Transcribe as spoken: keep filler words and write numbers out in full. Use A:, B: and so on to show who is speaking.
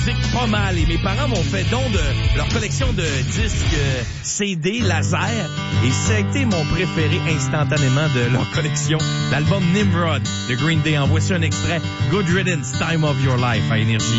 A: musique pas mal. Et mes parents m'ont fait don de leur collection de disques euh, C D laser. Et ça a été mon préféré instantanément de leur collection. L'album Nimrod de Green Day. En voici un extrait. Good Riddance, Time of Your Life à Énergie.